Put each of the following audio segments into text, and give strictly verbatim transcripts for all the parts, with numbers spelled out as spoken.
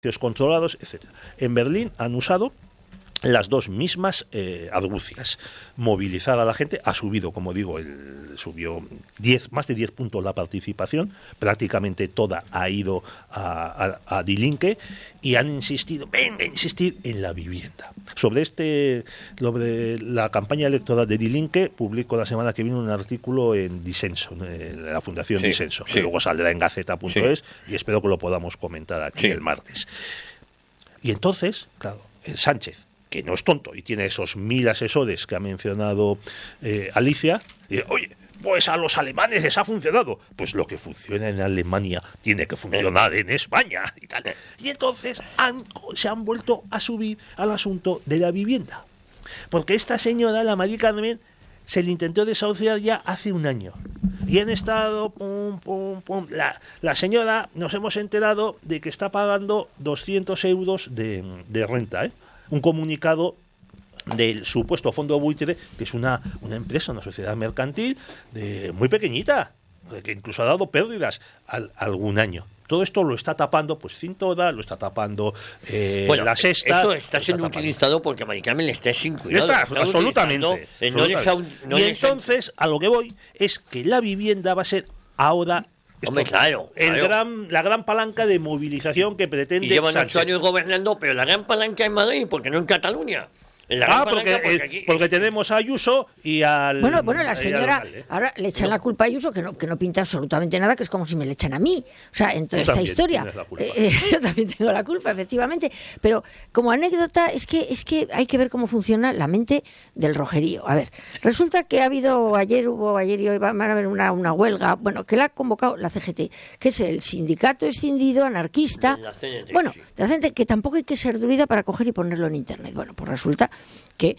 controlados, etcétera. En Berlín han usado las dos mismas eh, argucias. Movilizar a la gente, ha subido, como digo, el, subió diez, más de diez puntos la participación, prácticamente toda ha ido a, a, a Die Linke, y han insistido, venga, insistir en la vivienda. Sobre este, sobre la campaña electoral de Die Linke, publico la semana que viene un artículo en Disenso, en la Fundación sí, Disenso, sí. que luego saldrá en gaceta punto es, sí. Y espero que lo podamos comentar aquí sí. el martes. Y entonces, claro, el Sánchez, que no es tonto y tiene esos mil asesores que ha mencionado eh, Alicia, y, oye, pues a los alemanes les ha funcionado. Pues lo que funciona en Alemania tiene que funcionar en España y tal. Y entonces han, se han vuelto a subir al asunto de la vivienda. Porque esta señora, la Mari Carmen, se le intentó desahuciar ya hace un año. Y han estado, pum, pum, pum. La, la señora, nos hemos enterado de que está pagando doscientos euros de, de renta, ¿eh? Un comunicado del supuesto fondo buitre, que es una, una empresa, una sociedad mercantil de, muy pequeñita, que incluso ha dado pérdidas al, algún año. Todo esto lo está tapando, pues Cintoda, lo está tapando eh, bueno, la Sexta. Esto está siendo está utilizado porque Mari Carmen le está sin cuidado. Está, está absolutamente. Eh, no les ha, no y les entonces, ha... a lo que voy, es que la vivienda va a ser ahora... Hombre, claro, el claro. Gran, la gran palanca de movilización que pretende y llevan Sánchez. ocho años gobernando, pero la gran palanca en Madrid, porque no en Cataluña. La ah, porque, porque, eh, aquí... porque tenemos a Ayuso y al... Bueno, bueno, la señora, ahora le echan no. la culpa a Ayuso, que no, que no pinta absolutamente nada, que es como si me le echan a mí. O sea, en toda esta historia. Eh, yo también tengo la culpa, efectivamente. Pero como anécdota, es que, es que hay que ver cómo funciona la mente del rojerío. A ver, resulta que ha habido, ayer hubo, ayer y hoy van a haber una, una huelga, bueno, que la ha convocado la C G T, que es el sindicato escindido, anarquista. La C N T, bueno, sí. la C N T, que tampoco hay que ser druida para coger y ponerlo en internet. Bueno, pues resulta que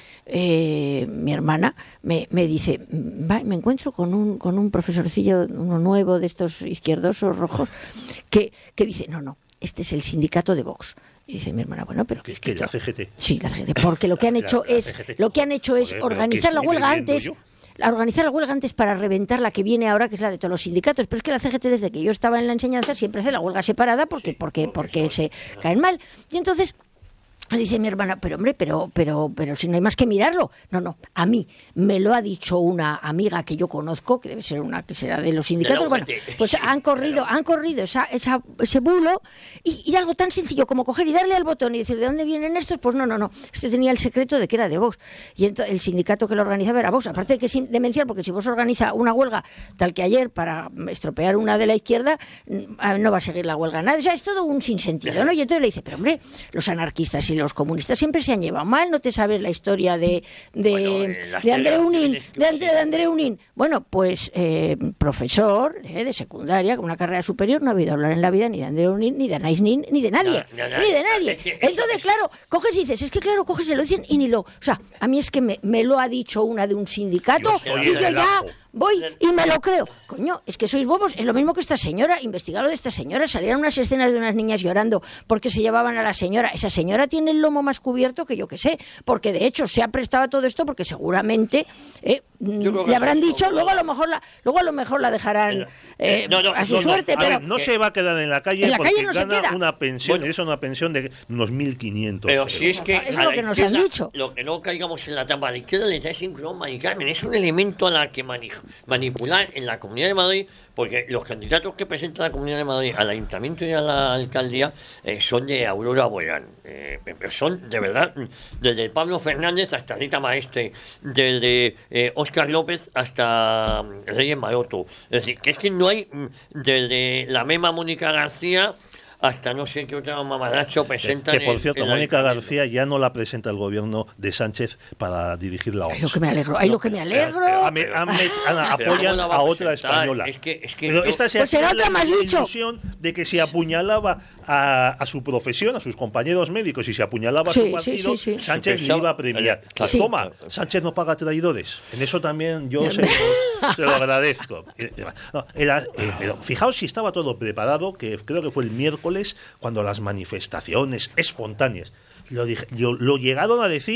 eh, mi hermana me, me dice, va, me encuentro con un con un profesorcillo, uno nuevo de estos izquierdosos rojos, que, que dice, no, no, este es el sindicato de Vox. Y dice mi hermana, bueno, pero... ¿Qué es que la C G T? Sí, la C G T, porque lo que han hecho la, la es C G T. lo que han hecho es Joder, organizar la huelga antes... Yo? A organizar la huelga antes para reventar la que viene ahora, que es la de todos los sindicatos. Pero es que la C G T, desde que yo estaba en la enseñanza, siempre hace la huelga separada porque, sí, porque, porque se caen mal. Y entonces... dice mi hermana, pero hombre, pero, pero, pero si no hay más que mirarlo. No, no, a mí me lo ha dicho una amiga que yo conozco, que debe ser una que será de los sindicatos. Bueno, pues han corrido, han corrido esa, esa, ese bulo y, y algo tan sencillo como coger y darle al botón y decir, ¿de dónde vienen estos? Pues no, no, no. Este tenía el secreto de que era de Vox. Y entonces el sindicato que lo organizaba era Vox. Aparte de que es demencial, porque si Vox organiza una huelga tal que ayer para estropear una de la izquierda, no va a seguir la huelga nadie. O sea, es todo un sinsentido, ¿no? Y entonces le dice, pero hombre, los anarquistas y los comunistas siempre se han llevado mal, no te sabes la historia de de, bueno, eh, de Andreu Nin, de, Andre, de Andreu Nin. Bueno, pues eh, profesor eh, de secundaria con una carrera superior, no ha oído hablar en la vida ni de Andreu Nin, ni de Anais Nin, ni de nadie, no, no, no, ni de nadie. Es que, entonces, es, claro, coges y dices, es que claro, coges y lo dicen y ni lo... O sea, a mí es que me, me lo ha dicho una de un sindicato y yo ya... voy y me lo creo. Coño, es que sois bobos. Es lo mismo que esta señora. Investigar lo de esta señora. Salieron unas escenas de unas niñas llorando porque se llevaban a la señora. Esa señora tiene el lomo más cubierto que yo que sé. Porque de hecho se ha prestado a todo esto porque seguramente eh, le habrán dicho. Luego a lo mejor la, luego a lo mejor la dejarán eh, no, no, a su no, suerte. No, pero a ver, no se va a quedar en la calle en la porque calle no gana se queda. una pensión. Bueno, es una pensión de unos mil quinientos. Pero si es que es lo que nos han dicho. Lo que no caigamos en la trampa de la izquierda le da sincronía a Mari Carmen. Es un elemento a la que manipular en la Comunidad de Madrid, porque los candidatos que presenta la Comunidad de Madrid al Ayuntamiento y a la Alcaldía eh, son de Aurora Boreal. Eh, son, de verdad, desde Pablo Fernández hasta Rita Maestre, desde eh, Óscar López hasta um, Reyes Maroto. Es decir, que es que no hay, desde la misma Mónica García hasta no sé qué otra mamaracho presentan. Que, que por cierto, Mónica García ya no la presenta el gobierno de Sánchez para dirigir la O M S. Ay, lo que me alegro, ay, lo que me alegro. Pero, pero, a, a, a, apoyan a, a otra española. Es que, es que pero yo, esta se pues hace otra la más ilusión de que si apuñalaba a, a su profesión, a sus compañeros médicos, y si apuñalaba sí, a su partido, sí, sí, sí. Sánchez sí, le iba a premiar. Claro, pues claro, toma, claro, claro. Sánchez no paga traidores. En eso también yo se, se lo agradezco. No, era, eh, pero fijaos si estaba todo preparado, que creo que fue el miércoles, cuando las manifestaciones espontáneas lo, dije, lo, lo llegaron a decir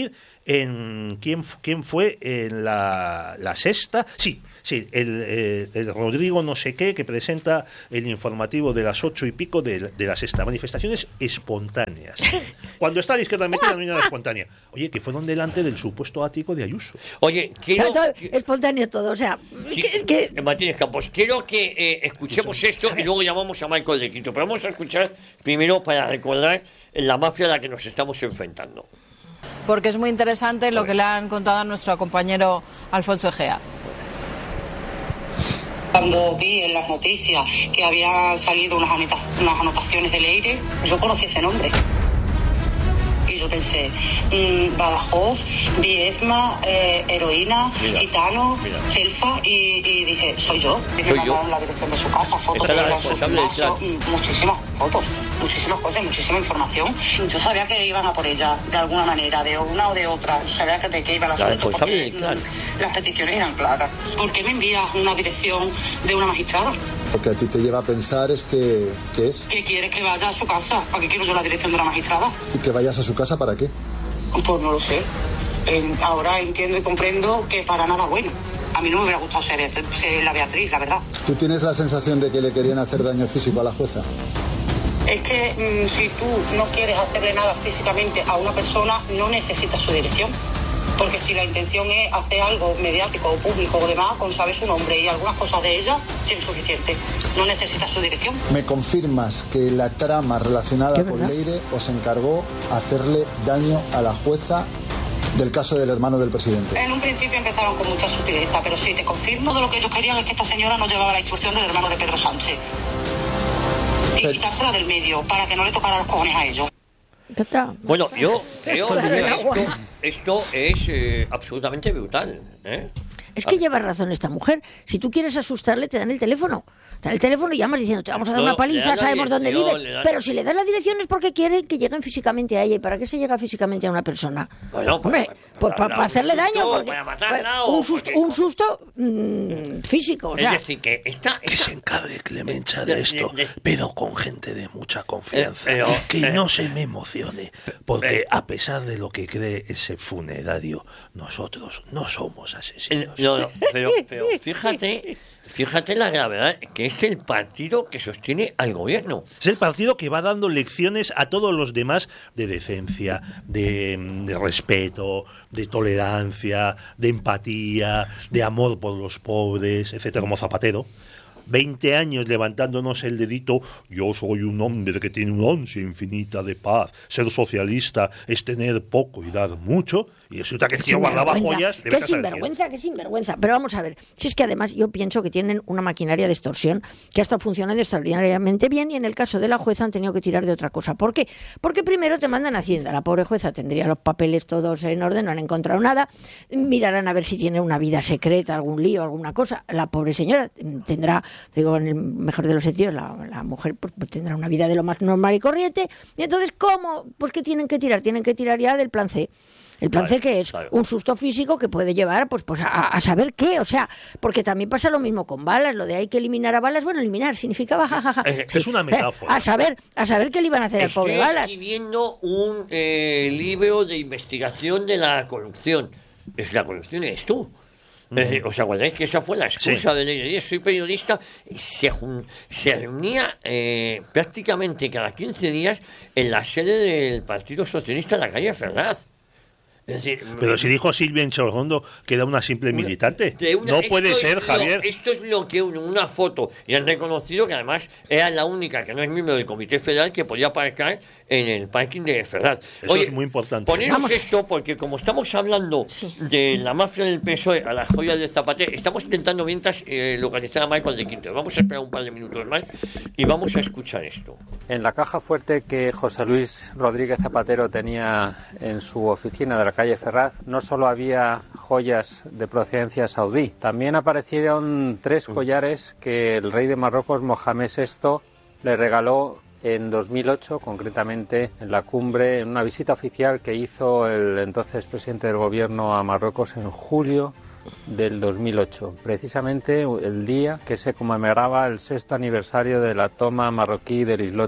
en quién, quién fue en la, la sexta, sí, sí, el, el, el Rodrigo no sé qué, que presenta el informativo de las ocho y pico de, de la sexta, manifestaciones espontáneas. Cuando está la izquierda metida no hay nada espontánea. Oye, que fueron delante del supuesto ático de Ayuso. Oye, quiero... Todo, espontáneo todo, o sea... Que, que... Martínez Campos, quiero que eh, escuchemos esto y luego llamamos a Michael de Quinto. Pero vamos a escuchar primero para recordar la mafia a la que nos estamos enfrentando. Porque es muy interesante lo que le han contado a nuestro compañero Alfonso Egea. Cuando vi en las noticias que habían salido unas, anota- unas anotaciones de Leire, yo conocí ese nombre. Y yo pensé, mmm, Badajoz, Viezma, eh, heroína, mira, gitano, mira. Celfa, y, y dije, soy yo. Y me mandaron la dirección de su casa, fotos de ella en su gimnasio, muchísimas fotos, muchísimas cosas, muchísima información. Yo sabía que iban a por ella, de alguna manera, de una o de otra. Yo sabía que de qué iba el asunto, porque mm, las peticiones eran claras. ¿Por qué me envías una dirección de una magistrada? Lo que a ti te lleva a pensar es que... ¿Qué es? Que quieres que vaya a su casa. ¿Para qué quiero yo la dirección de una magistrada? ¿Y que vayas a su casa para qué? Pues no lo sé. Eh, ahora entiendo y comprendo que para nada bueno. A mí no me hubiera gustado ser, ser la Beatriz, la verdad. ¿Tú tienes la sensación de que le querían hacer daño físico a la jueza? Es que mmm, si tú no quieres hacerle nada físicamente a una persona, no necesitas su dirección. Porque si la intención es hacer algo mediático o público o demás, con saber su nombre y algunas cosas de ella, sí es suficiente. No necesita su dirección. ¿Me confirmas que la trama relacionada con Leire os encargó hacerle daño a la jueza del caso del hermano del presidente? En un principio empezaron con mucha sutileza, pero sí, te confirmo de lo que ellos querían es que esta señora no llevaba la instrucción del hermano de Pedro Sánchez. Y pero... quitársela del medio, para que no le tocara los cojones a ellos. Bueno, yo creo que esto, esto es eh, absolutamente brutal, ¿eh? Es que lleva razón esta mujer. Si tú quieres asustarle, te dan el teléfono. Te dan el teléfono y llamas diciendo, te vamos a dar no, una paliza, sabemos dónde vive. Pero si le das la dirección es porque quieren que lleguen físicamente a ella. ¿Y para qué se llega físicamente a una persona? Bueno, Hombre, pues para, para hacerle susto, daño. Porque, para matarla, o un susto, porque... un susto mmm, físico. O sea, es decir, que esta, esta... que se encargue Clemencha de esto, de, de, de... pero con gente de mucha confianza. Eh, pero, que eh, no se me emocione. Porque eh, a pesar de lo que cree ese funerario, nosotros no somos asesinos. Eh, no, no, pero, pero fíjate, fíjate la gravedad, que es el partido que sostiene al gobierno. Es el partido que va dando lecciones a todos los demás de decencia, de, de respeto, de tolerancia, de empatía, de amor por los pobres, etcétera, como Zapatero. veinte años levantándonos el dedito, yo soy un hombre que tiene una ansia infinita de paz. Ser socialista es tener poco y dar mucho. Y resulta que el tío guardaba joyas. Qué sinvergüenza, qué sinvergüenza. Pero vamos a ver, si es que además yo pienso que tienen una maquinaria de extorsión que ha estado funcionando extraordinariamente bien, y en el caso de la jueza han tenido que tirar de otra cosa. ¿Por qué? Porque primero te mandan a Hacienda. La pobre jueza tendría los papeles todos en orden, no han encontrado nada. Mirarán a ver si tiene una vida secreta, algún lío, alguna cosa. La pobre señora tendrá, digo en el mejor de los sentidos, la, la mujer pues, tendrá una vida de lo más normal y corriente. Y entonces, ¿cómo? Pues que tienen que tirar, tienen que tirar ya del plan C. El plan C, que es claro, un susto físico que puede llevar pues, pues a, a saber qué, o sea, porque también pasa lo mismo con balas, lo de hay que eliminar a balas, bueno, eliminar significaba jajaja. Es, sí, es una metáfora. A saber, a saber qué le iban a hacer Estoy al pobre Balas. Estoy escribiendo un eh, libro de investigación de la corrupción. Es la corrupción eres tú. Mm. Eh, ¿Os acordáis que esa fue la excusa sí. de Leire? Soy periodista. Se, se reunía eh, prácticamente cada quince días en la sede del Partido Socialista en la calle Ferraz. Es decir, pero si dijo Silvia Enchorrondo que era una simple una, militante. Una, no puede ser, lo, Javier. Esto es lo que une una foto. Y han reconocido que además era la única que no es miembro del Comité Federal que podía aparcar en el parking de Ferraz. Eso Oye, es muy importante. Poneros Vamos. esto, porque como estamos hablando sí. de la mafia del P S O E a las joyas de Zapatero, estamos intentando mientras eh, localizar a Michael de Quinto. Vamos a esperar un par de minutos más y vamos a escuchar esto. En la caja fuerte que José Luis Rodríguez Zapatero tenía en su oficina de la calle Ferraz, no solo había joyas de procedencia saudí, también aparecieron tres collares que el rey de Marruecos, Mohamed sexto, le regaló en dos mil ocho, concretamente en la cumbre, en una visita oficial que hizo el entonces presidente del gobierno a Marruecos en julio del dos mil ocho, precisamente el día que se conmemoraba el sexto aniversario de la toma marroquí del islote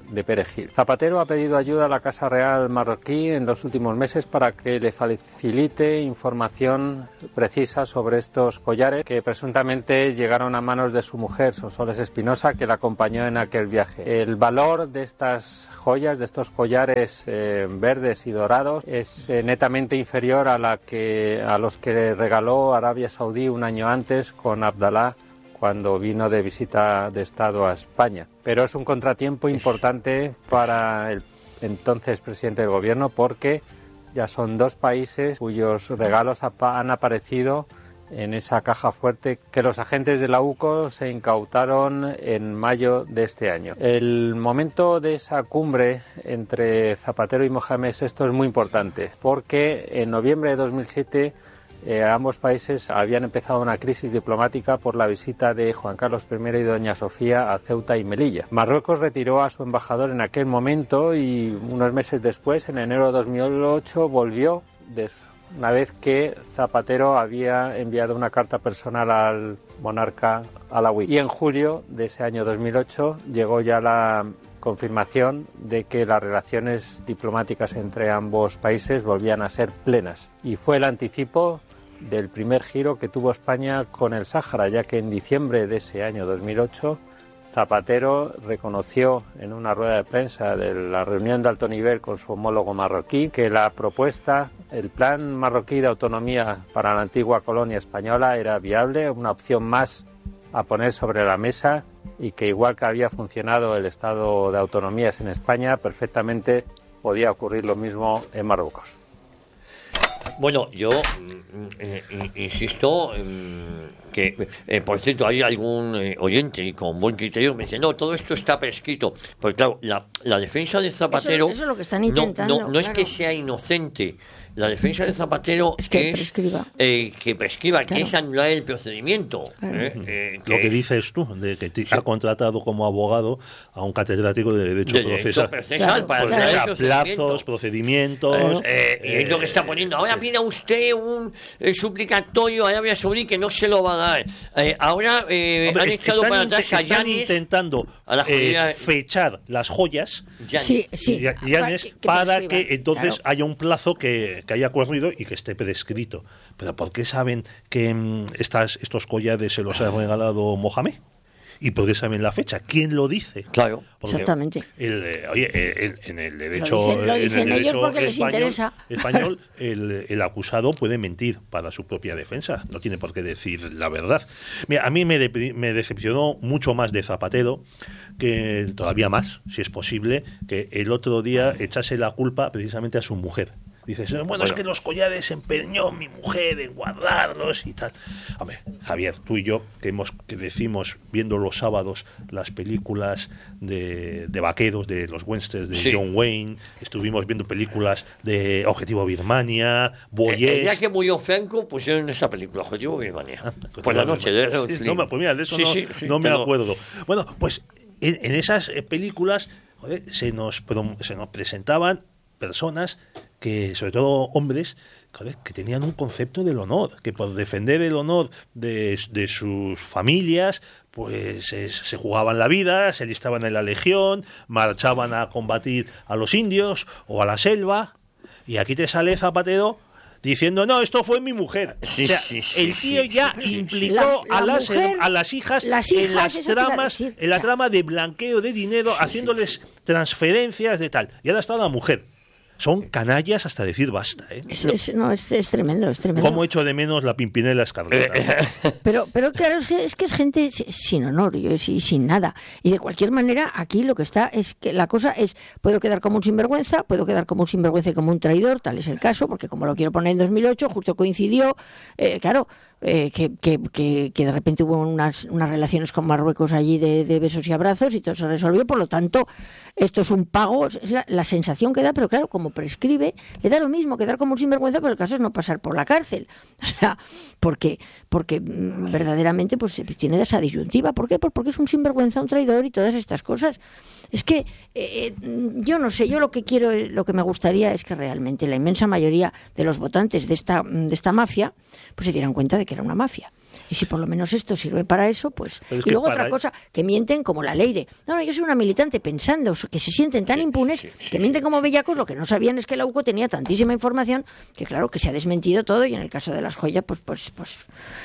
de Perejil. Zapatero ha pedido ayuda a la Casa Real marroquí en los últimos meses para que le facilite información precisa sobre estos collares que presuntamente llegaron a manos de su mujer, Sonsoles Espinosa, que la acompañó en aquel viaje. El valor de estas joyas, de estos collares eh, verdes y dorados, es eh, netamente inferior a, la que, a los que regaló Arabia Saudí un año antes con Abdalá, cuando vino de visita de Estado a España. Pero es un contratiempo importante para el entonces presidente del gobierno, porque ya son dos países cuyos regalos han aparecido en esa caja fuerte que los agentes de la U C O se incautaron en mayo de este año. El momento de esa cumbre entre Zapatero y Mohamed sexto es muy importante, porque en noviembre de dos mil siete Eh, ambos países habían empezado una crisis diplomática por la visita de Juan Carlos primero y doña Sofía a Ceuta y Melilla. Marruecos retiró a su embajador en aquel momento y unos meses después, en enero de dos mil ocho, volvió, una vez que Zapatero había enviado una carta personal al monarca alauí. Y en julio de ese año dos mil ocho llegó ya la confirmación de que las relaciones diplomáticas entre ambos países volvían a ser plenas. Y fue el anticipo del primer giro que tuvo España con el Sáhara, ya que en diciembre de ese año dos mil ocho Zapatero reconoció en una rueda de prensa de la reunión de alto nivel con su homólogo marroquí que la propuesta, el plan marroquí de autonomía para la antigua colonia española era viable, una opción más a poner sobre la mesa, y que igual que había funcionado el estado de autonomías en España, perfectamente podía ocurrir lo mismo en Marruecos. Bueno, yo eh, insisto eh, que, eh, por cierto, hay algún eh, oyente y con buen criterio que me dice, no, todo esto está prescrito. Porque claro, la, la defensa de Zapatero eso, eso es lo que están intentando, no, no, no es claro. que sea inocente. La defensa de Zapatero es que es prescriba, eh, que, prescriba claro. que es anular el procedimiento. Claro. Eh, eh, Lo que, que dices tú, de que te sí. ha contratado como abogado a un catedrático de Derecho de Procesal. derecho procesal Claro, para claro. anular el O sea, plazos, procedimiento. procedimientos. Eh, y es lo que está poniendo. Ahora sí. pida usted un eh, suplicatorio a Arabia Saudí que no se lo va a dar. Eh, ahora eh, Hombre, han est- echado están para int- atrás a están Yanis. intentando a la eh, justicia- fechar las joyas Yanis. Sí, sí. Ya- Yanes, que- que para prescriban, que entonces claro. haya un plazo que, que haya corrido y que esté prescrito. Pero ¿por qué saben que mm, estas, estos collares se los ha regalado Mohamed? ¿Y por qué saben la fecha? ¿Quién lo dice? Claro. Porque Exactamente. El, eh, oye, el- en el derecho, Lo dicen- lo en el dicen ellos derecho porque les español, interesa. español el, el acusado puede mentir para su propia defensa. No tiene por qué decir la verdad. Mira, a mí me, de- me decepcionó mucho más de Zapatero, que todavía más, si es posible, que el otro día echase la culpa precisamente a su mujer. Dices, bueno, bueno, es que los collares se empeñó mi mujer en guardarlos y tal. Hombre, Javier, tú y yo, que hemos que decimos, viendo los sábados las películas de, de vaqueros, de los westerns de Sí. John Wayne, estuvimos viendo películas de Objetivo Birmania, El, el Boyes... día que murió Franco pusieron esa película, Objetivo Birmania. Ah, Por la noche de Errol sí, Flynn. no, me- pues mira, de eso Sí, no, sí, sí, no me pero- acuerdo. Bueno, pues en, en esas eh, películas joder, se, nos, prom- se nos presentaban personas que, sobre todo hombres, joder, que tenían un concepto del honor, que por defender el honor de, de sus familias, pues es- se jugaban la vida, se alistaban en la legión, marchaban a combatir a los indios o a la selva, y aquí te sale Zapatero diciendo, no, esto fue mi mujer. Sí, o sea, sí, sí, el tío sí, ya sí, sí. implicó La- la a, las, mujer, a las hijas, las en hijas, las eso te iba a tramas, decir. en la O sea, trama de blanqueo de dinero, haciéndoles transferencias de tal. Y ahora está la mujer. Son canallas hasta decir basta, ¿eh? Es, es- no, es, es tremendo, es tremendo. ¿Cómo echo de menos la Pimpinela Escarlata? Pero, pero claro, es que, es que es gente si- sin honor y, y sin nada. Y de cualquier manera, aquí lo que está es que la cosa es, puedo quedar como un sinvergüenza, puedo quedar como un sinvergüenza y como un traidor, tal es el caso, porque como lo quiero poner en dos mil ocho, justo coincidió, eh, claro, eh, que, que, que, que de repente hubo unas, unas relaciones con Marruecos allí de, de besos y abrazos y todo se resolvió, por lo tanto, esto es un pago, es la, la sensación que da, pero claro, como prescribe, le da lo mismo quedar como un sinvergüenza, pero el caso es no pasar por la cárcel. O sea, porque, porque mm, verdaderamente pues tiene esa disyuntiva. ¿Por qué? Pues porque es un sinvergüenza, un traidor y todas estas cosas. Es que eh, eh, yo no sé, yo lo que quiero, lo que me gustaría es que realmente la inmensa mayoría de los votantes de esta, de esta mafia pues se dieran cuenta de que era una mafia. Y si por lo menos esto sirve para eso, pues... Pero es y que luego para otra él- cosa, que mienten como la Leire. No, no, yo soy una militante pensando que se sienten tan Sí, impunes, sí, sí, que mienten como bellacos. Lo que no sabían es que la U C O tenía tantísima información que, claro, que se ha desmentido todo, y en el caso de las joyas, pues, pues, pues...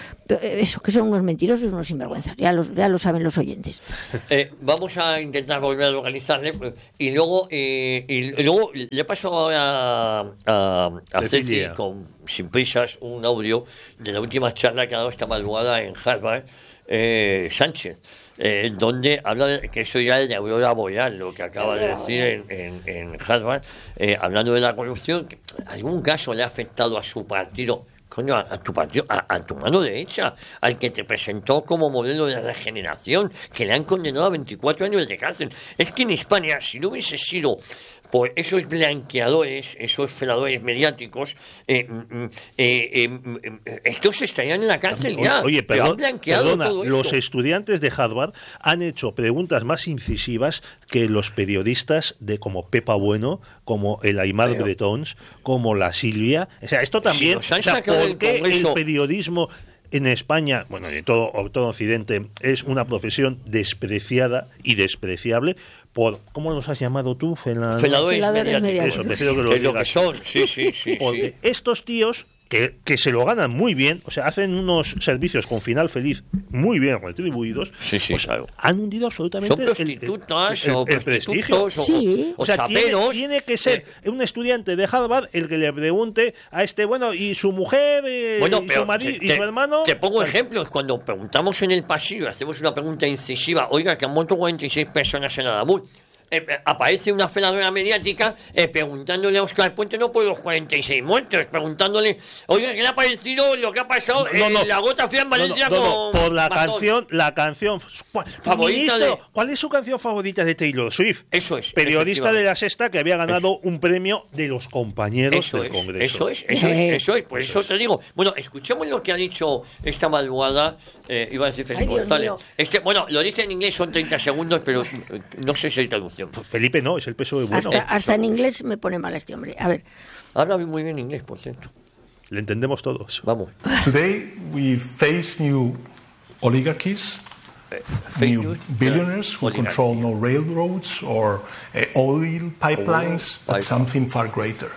Eso, que son unos mentirosos, unos sinvergüenzas. Ya, los, ya lo saben los oyentes. Eh, vamos a intentar volver a localizarle pues, y luego eh, y luego le paso ahora a, a, a Ceci Cecilia. con sin prisas un audio de la última charla que ha dado esta madrugada en Harvard eh, Sánchez, eh, donde habla de, que eso ya es de Aurora Boreal, lo que acaba de decir en, en, en Harvard, eh, hablando de la corrupción, que algún caso le ha afectado a su partido. Coño, a, a tu partido, a, a tu mano derecha, al que te presentó como modelo de regeneración, que le han condenado a veinticuatro años de cárcel. Es que en España, si no hubiese sido por esos blanqueadores, esos feladores mediáticos, eh, mm, eh, eh, mm, eh, estos estarían en la cárcel ya. Oye, Pero han perdón, blanqueado perdona, todo los esto. estudiantes de Harvard han hecho preguntas más incisivas que los periodistas de como Pepa Bueno, como el Aymar Pero- Bretons, como la Silvia. O sea, esto también... nos han o sea, sacado ¿por del qué el Congreso? periodismo en España, bueno, en todo, todo Occidente, es una profesión despreciada y despreciable por, ¿cómo los has llamado tú? Fela- Feladores, Feladores mediáticos. mediáticos. Eso, prefiero que lo Es lo que digas. son, sí, sí, sí. Porque sí. estos tíos que, que se lo ganan muy bien, o sea, hacen unos servicios con final feliz muy bien retribuidos, Sí, sí, pues, claro. han hundido absolutamente Son el- el- prostitutas el- o el prestigio. prostitutos o, Sí. o O sea, tiene, chaperos. tiene que ser Eh, un estudiante de Harvard el que le pregunte a este, bueno, y su mujer, eh, Bueno, y pero su marido, te, y te- su hermano. te pongo ejemplos. Cuando preguntamos en el pasillo, hacemos una pregunta incisiva, oiga, que han muerto cuarenta y seis personas en Adamul. Eh, eh, aparece una feladora mediática eh, preguntándole a Óscar Puente, no por los cuarenta y seis muertos, preguntándole, oiga, ¿qué le ha parecido lo que ha pasado No, no. en la gota fría en No, no, Valencia no, no, con por la Matón? canción, la canción. ¿Cuál, Favorita ministro, de- ¿cuál es su canción favorita de Taylor Swift? Eso es, Periodista de la Sexta que había ganado un premio de los compañeros Eso del es, Congreso. eso es, eso Eh, es, eso es, por eso te digo. Bueno, escuchemos lo que ha dicho esta madrugada, eh, iba a decir Felipe Ay, Dios González. mío. Es que, bueno, lo dice en inglés, son treinta segundos, pero eh, no sé si hay traducción. Felipe no, es el P S O E bueno. Hasta, hasta en inglés me pone mal este hombre. A ver, Habla muy bien inglés, por cierto. Le entendemos todos. Vamos. Today, we face new oligarchies, Fake new news, billionaires who oligarchy. control no railroads or uh, oil pipelines, Oil but pipe- something far greater.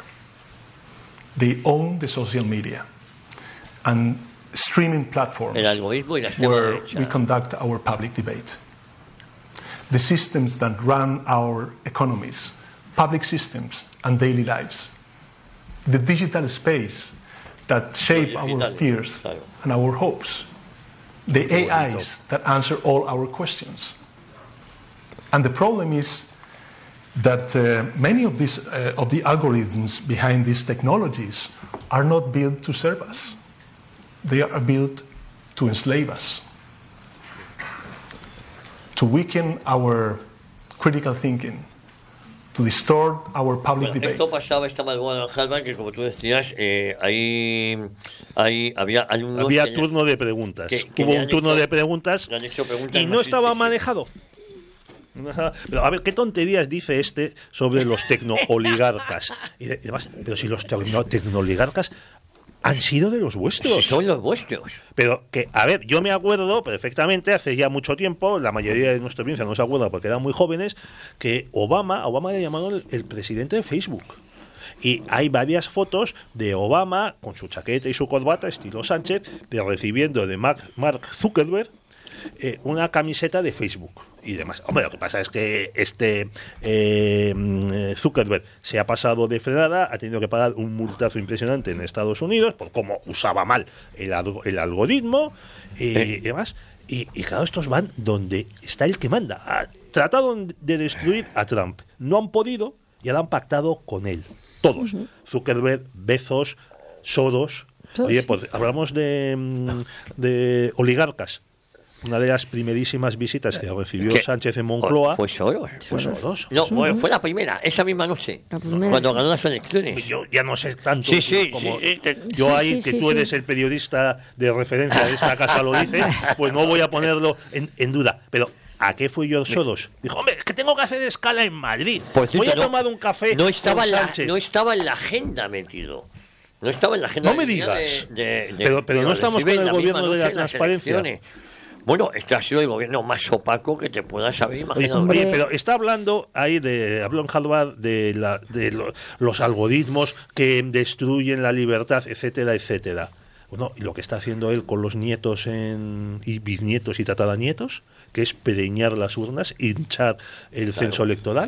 They own the social media and streaming platforms El algoritmo y la extrema where derecha. we conduct our public debate. The systems that run our economies, public systems, and daily lives. The digital space that shape our digital, fears claro. and our hopes. The A Is that answer all our questions. And the problem is that uh, many of, these, uh, of the algorithms behind these technologies are not built to serve us. They are built to enslave us, to weaken our critical thinking, to distort our public Bueno, debate. esto pasaba esta madrugada en Harvard, que como tú decías, eh, ahí, ahí había alumnos Había que le- turno de preguntas. que- que Hubo le un han turno hecho- de preguntas le han hecho preguntas y no más estaba incisivas. manejado. Pero a ver, ¿qué tonterías dice este sobre los tecnooligarcas? Y de- y demás, pero si los tecno- tecnooligarcas han sido de los vuestros. Si son los vuestros. Pero que, a ver, yo me acuerdo perfectamente, hace ya mucho tiempo, la mayoría de nuestra audiencia no se acuerda porque eran muy jóvenes, que Obama, a Obama le llamaron el, el presidente de Facebook. Y hay varias fotos de Obama con su chaqueta y su corbata, estilo Sánchez, de recibiendo de Mark, Mark Zuckerberg eh, una camiseta de Facebook y demás. Hombre, lo que pasa es que este eh, Zuckerberg se ha pasado de frenada, ha tenido que pagar un multazo impresionante en Estados Unidos por cómo usaba mal el, alg- el algoritmo eh, y demás. Y, y claro, estos van donde está el que manda. Ah, trataron de destruir a Trump. No han podido y ahora han pactado con él. Todos. Zuckerberg, Bezos, Soros. Todos, Oye, sí. pues hablamos de, mm, de oligarcas. Una de las primerísimas visitas que recibió ¿Qué? Sánchez en Moncloa Fue Soros. fue Soros. No, bueno, fue la primera, esa misma noche, La primera, cuando sí. ganó las elecciones. Yo ya no sé tanto Sí, sí, como sí, te- yo Sí, ahí sí, que sí, tú sí. eres el periodista de referencia de esta casa lo dice, pues no voy a ponerlo en, en duda. Pero ¿a qué fui yo Soros? Dijo, hombre, es que tengo que hacer escala en Madrid. Por cierto, voy a no- tomar un café no estaba, con en la, Sánchez. no estaba en la agenda metido. No estaba en la agenda no me de, digas. de, de, pero pero de no estamos con recibir el la gobierno misma de la noche las transparencia. elecciones. Bueno, esto ha sido el gobierno más Transparencia. Bueno, este ha sido el gobierno más opaco que te puedas haber Oye, imaginado. oye, pero está hablando ahí de, habló en Harvard de, la, de lo- los algoritmos que destruyen la libertad, etcétera, etcétera. Bueno, y lo que está haciendo él con los nietos en, y bisnietos y tataranietos, que es preñar las urnas, hinchar el Claro. censo electoral.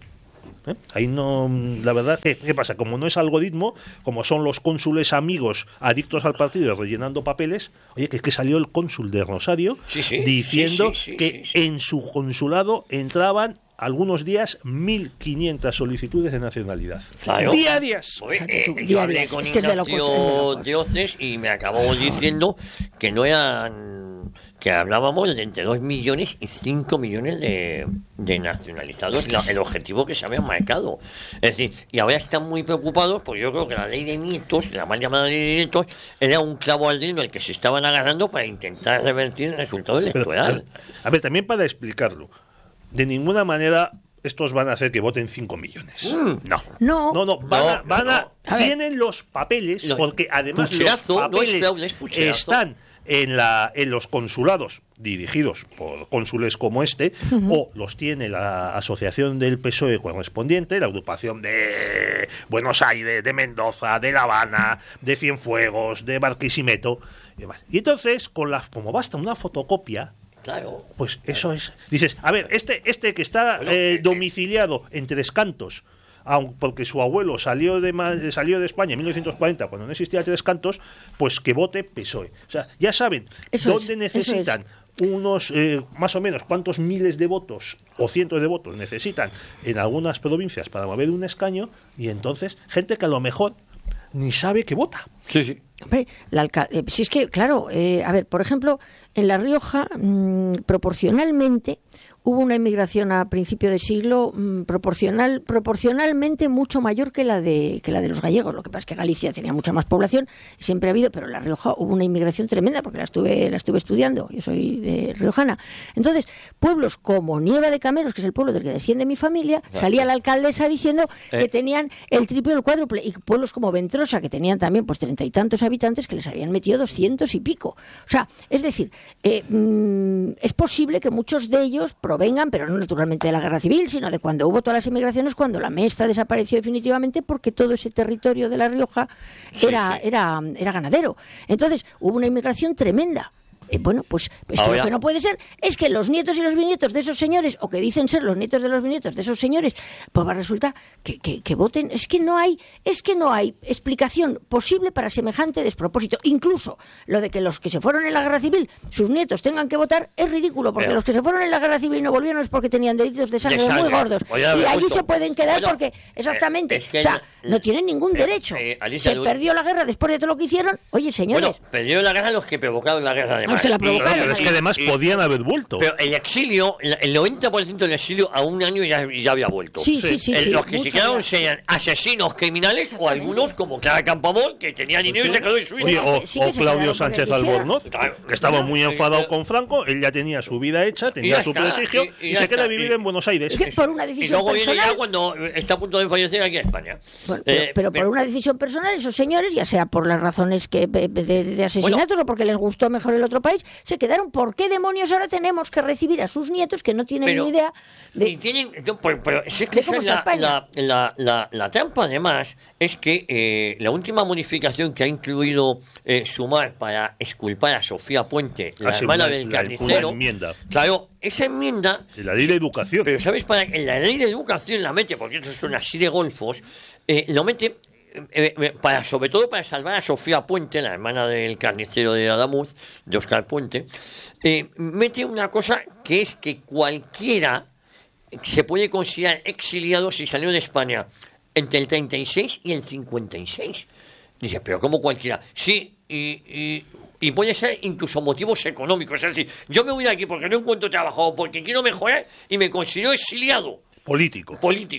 ¿Eh? Ahí no, la verdad, ¿qué, qué pasa? Como no es algoritmo, como son los cónsules amigos adictos al partido rellenando papeles, oye, que es que salió el cónsul de Rosario Sí, sí, diciendo sí, sí, sí, que sí, sí. en su consulado entraban algunos días mil quinientas solicitudes de nacionalidad. Claro. Diarias. Oye, Fíjate tú, eh, yo hablé diarias. con Es que es de locos, es de Ignacio locos. Dioses y me acabó diciendo que no eran, que hablábamos de entre dos millones y cinco millones de, de nacionalizados, la- el objetivo que se habían marcado. Es decir, y ahora están muy preocupados porque yo creo que la ley de nietos, la mal llamada ley de nietos, era un clavo al dedo al que se estaban agarrando para intentar revertir el resultado Pero, electoral. a, a ver, también para explicarlo, de ninguna manera estos van a hacer que voten cinco millones. No. No. No, no, van No, a, van a- no. A ver. tienen los papeles, Los- porque además pucherazo, los no es papeles fraude, es pucherazo. están en la en los consulados dirigidos por cónsules como este, o los tiene la asociación del P S O E correspondiente, la agrupación de Buenos Aires, de Mendoza, de La Habana, de Cienfuegos, de Barquisimeto y demás. Y entonces, con la, como basta una fotocopia, Claro. pues eso es. Dices, a ver, este, este que está Bueno, eh, eh, domiciliado en Tres Cantos, aun porque su abuelo salió de Ma- salió de España en mil novecientos cuarenta, cuando no existía Tres Cantos, pues que vote P S O E. O sea, ya saben Eso dónde es, eso necesitan unos, eh, más o menos, cuántos miles de votos o cientos de votos necesitan en algunas provincias para mover un escaño, y entonces, gente que a lo mejor ni sabe que vota. Sí, sí. Hombre, la alca- eh, si es que, claro, eh, a ver, por ejemplo, en La Rioja, mm, proporcionalmente, hubo una inmigración a principio de siglo mm, proporcional, proporcionalmente mucho mayor que la de que la de los gallegos. Lo que pasa es que Galicia tenía mucha más población, siempre ha habido, pero en La Rioja hubo una inmigración tremenda, porque la estuve, la estuve estudiando, yo soy de riojana. Entonces, pueblos como Nieva de Cameros, que es el pueblo del que desciende mi familia, salía la alcaldesa diciendo Eh. que tenían el triple o el cuádruple, y pueblos como Ventrosa, que tenían también pues treinta y tantos habitantes, que les habían metido doscientos y pico. O sea, es decir, eh, mm, es posible que muchos de ellos provengan, pero no naturalmente de la guerra civil, sino de cuando hubo todas las inmigraciones, cuando la Mesta desapareció definitivamente, porque todo ese territorio de La Rioja era, era, era ganadero. Entonces, hubo una inmigración tremenda. Eh, bueno, pues es que Ahora- lo que no puede ser es que los nietos y los bisnietos de esos señores, o que dicen ser los nietos de los bisnietos de esos señores, pues va a resultar que, que, que voten. Es que no hay, es que no hay explicación posible para semejante despropósito. Incluso lo de que los que se fueron en la guerra civil, sus nietos tengan que votar, es ridículo, porque Pero- los que se fueron en la guerra civil y no volvieron es porque tenían deditos de sangre, De muy sangre. gordos. Oye, a ver, y allí justo. se pueden quedar Bueno, porque, exactamente, eh, es que o sea, el- no tienen ningún eh, derecho. eh, Alicia, se lo- perdió la guerra después de todo lo que hicieron. Oye, señores, Bueno, perdieron la guerra los que provocaron la guerra, además. Los que la Y- provocaron, Pero es que además y- podían haber vuelto. Pero el exilio, el el noventa por ciento del exilio a un año ya, ya había vuelto. Sí, sí, sí, Eh, sí, los que se mucho quedaron ya. serían asesinos criminales o Exactamente. algunos como Clara Campoamor, que tenía dinero y se quedó en Suiza. Oye, o, Sí que o se Claudio quedaron Sánchez porque quisiera. Albornoz, Claro. que estaba muy Claro. enfadado Eh, con Franco, él ya tenía su vida hecha, y tenía ya su está, prestigio, y- y, y ya se queda a está, vivir y- en Buenos Aires. Es que por una Y decisión luego viene personal. ya cuando eh, está a punto de fallecer aquí a España. Bueno, pero, Eh, pero por pero- una decisión personal, esos señores, ya sea por las razones que de, de- de asesinatos o porque les gustó mejor el otro país, se quedaron. ¿Por qué demonios ahora tenemos que recibir a sus nietos que no tienen Pero- ni idea Y de... tienen, no, pero, pero si es que de esa cómo es está la, España. la, la, la, la trampa, además, es que eh, la última modificación que ha incluido eh, Sumar para exculpar a Sofía Puente, la Ah, sí, hermana una- del la- carnicero, una enmienda. claro, esa enmienda, Y la ley de educación. pero ¿sabes? Para en la ley de educación la mete, porque eso son así de golfos, eh, lo mete eh, eh, para, sobre todo para salvar a Sofía Puente, la hermana del carnicero de Adamuz, de Oscar Puente, eh, mete una cosa que es que cualquiera se puede considerar exiliado si salió de España entre el treinta y seis y el cincuenta y seis. Dice, pero ¿cómo cualquiera? Sí, y, y, y puede ser incluso motivos económicos. Es decir, yo me voy de aquí porque no encuentro trabajo o porque quiero mejorar y me considero exiliado Político. político.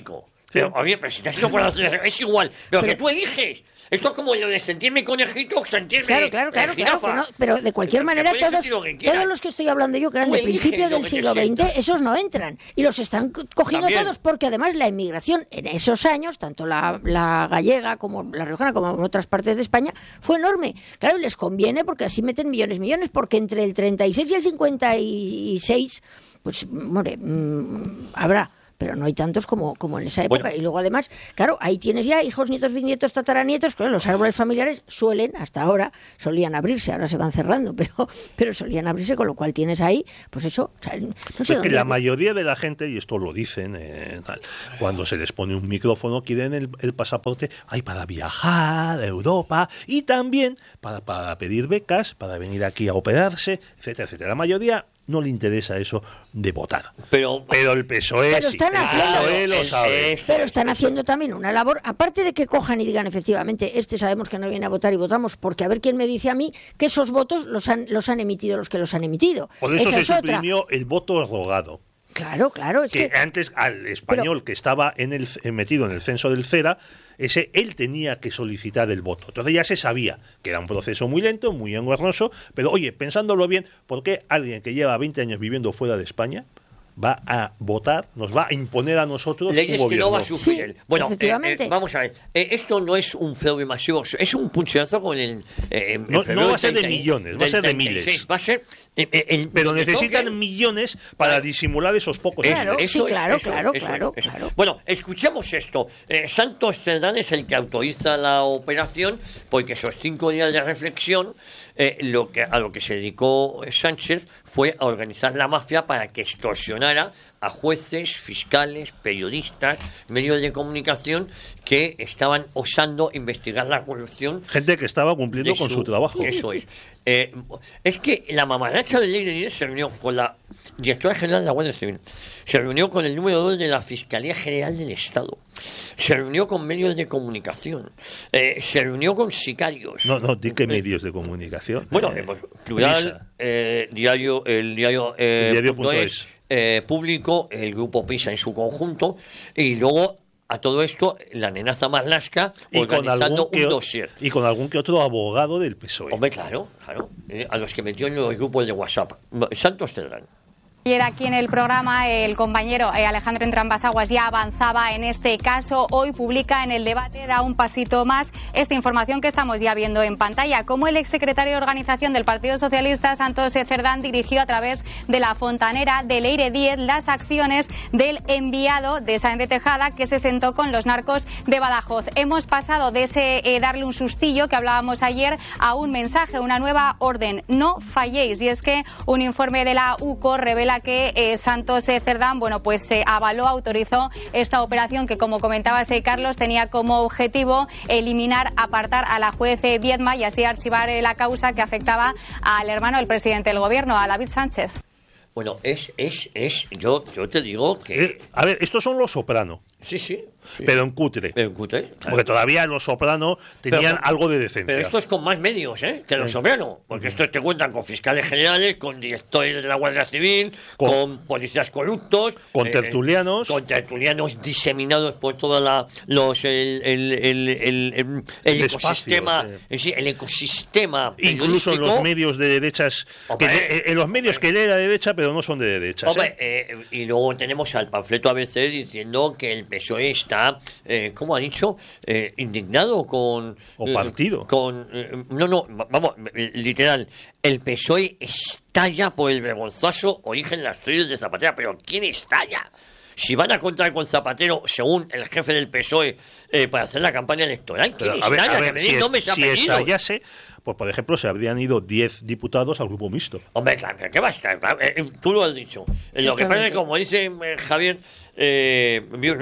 Pero, oye, pero si te has ido por la... Es igual, pero, pero que tú eliges. Esto es como lo de sentirme conejito o sentirme Claro, claro, claro, eh, claro que no, pero de cualquier pero manera todos, todos los que estoy hablando yo, que eran Tú de principio del siglo veinte, esos no entran. Y los están cogiendo También. todos porque además la inmigración en esos años, tanto la, la gallega como la riojana como en otras partes de España, fue enorme. Claro, y les conviene porque así meten millones, millones, porque entre el treinta y seis y el cincuenta y seis, pues, more, mmm, habrá... pero no hay tantos como, como en esa época. Bueno. Y luego, además, claro, ahí tienes ya hijos, nietos, bisnietos, tataranietos. Claro, los árboles familiares suelen, hasta ahora, solían abrirse. Ahora se van cerrando, pero, pero solían abrirse, con lo cual tienes ahí, pues eso... O sea, no sé es que la hay... mayoría de la gente, y esto lo dicen, eh, tal, cuando se les pone un micrófono, quieren el, el pasaporte ay, para viajar a Europa y también para, para pedir becas, para venir aquí a operarse, etcétera, etcétera. La mayoría... no le interesa eso de votar. Pero, pero el P S O E pero sí. están El haciendo, P S O E lo sabe. pero están haciendo también una labor, aparte de que cojan y digan efectivamente, este sabemos que no viene a votar y votamos, porque a ver quién me dice a mí que esos votos los han, los han emitido los que los han emitido. Por eso Esa se es otra. suprimió el voto rogado. Claro, claro. Es que, que antes al español pero, que estaba en el, metido en el censo del CERA, ese él tenía que solicitar el voto. Entonces ya se sabía que era un proceso muy lento, muy engorroso, pero oye, pensándolo bien, ¿por qué alguien que lleva veinte años viviendo fuera de España va a votar, nos va a imponer a nosotros leyes un que gobierno? no va a sufrir? Sí, bueno, efectivamente. Eh, eh, vamos a ver, eh, esto no es un fraude masivo, es un puñetazo con el... Eh, no, no va a ser de millones, va a ser de miles. Va a ser... Eh, eh, el, pero necesitan toque, millones para claro. disimular esos pocos. Claro, eso, sí, eso claro, es, eso claro, es, eso claro, es, claro. Bueno, escuchemos esto. Eh, Santos Cerdán es el que autoriza la operación, porque esos cinco días de reflexión, eh, lo que, a lo que se dedicó Sánchez fue a organizar la mafia para que extorsionara a jueces, fiscales, periodistas, medios de comunicación que estaban osando investigar la corrupción. Gente que estaba cumpliendo con su, su trabajo. Eso es. Eh, es que la mamarracha de Leire se reunió con la directora general de la Guardia Civil, se reunió con el número dos de la Fiscalía General del Estado, se reunió con medios de comunicación, eh, se reunió con sicarios. No, no, di que medios de comunicación. Bueno, eh, pues, plural, eh, diario, el diario, eh, diario punto es, eh, público, el grupo Pisa en su conjunto, y luego a todo esto, la nenaza Marlaska organizando un dossier. Y con algún que otro abogado del P S O E. Hombre, claro, claro. Eh, a los que metió en los grupos de WhatsApp. Santos Cerdán. Ayer aquí en el programa el compañero eh, Alejandro Entrambas-Aguas ya avanzaba en este caso. Hoy publica en el debate, da un pasito más, esta información que estamos ya viendo en pantalla. Como el exsecretario de Organización del Partido Socialista, Santos Cerdán, dirigió a través de la fontanera de Leire Díez las acciones del enviado de Sáenz de Tejada que se sentó con los narcos de Badajoz. Hemos pasado de ese eh, darle un sustillo que hablábamos ayer a un mensaje, una nueva orden. No falléis. Y es que un informe de la U C O revela que eh, Santos eh, Cerdán, bueno, pues se eh, avaló, autorizó esta operación que, como comentaba eh, Carlos, tenía como objetivo eliminar, apartar a la juez eh, Viedma y así archivar eh, la causa que afectaba al hermano del presidente del gobierno, a David Sánchez. Bueno, es, es, es, yo, yo te digo que... Eh, a ver, estos son los Soprano. Sí, sí. Sí. Pero en cutre. Pero en cutre, claro. Porque todavía los Soprano tenían pero, algo de decencia. Pero esto es con más medios, ¿eh? Que los Soprano. Porque estos te cuentan con fiscales generales, con directores de la Guardia Civil, con, con policías corruptos, con eh, tertulianos. Con tertulianos diseminados por toda la los el, el, el, el, el, el ecosistema. Espacio, sí. Sí, el ecosistema. Incluso en los medios de derechas. Que de, en los medios hombre, que lee la derecha, pero no son de derechas. Hombre, ¿eh? Eh, y luego tenemos al panfleto A B C diciendo que el P S O E está. Eh, ¿Cómo ha dicho? Eh, indignado con... O partido. Eh, con, eh, no, no, vamos, literal. El P S O E estalla por el vergonzoso origen de las tribus de Zapatero. ¿Pero quién estalla? Si van a contar con Zapatero, según el jefe del P S O E, eh, para hacer la campaña electoral, ¿quién Pero, a estalla? ver, a ver, que si, me es, no me si estallase, pues por ejemplo, se habrían ido diez diputados al grupo mixto. Hombre, claro, ¿qué va a estar? Eh, tú lo has dicho. Eh, lo que pasa es que, como dice eh, Javier, eh,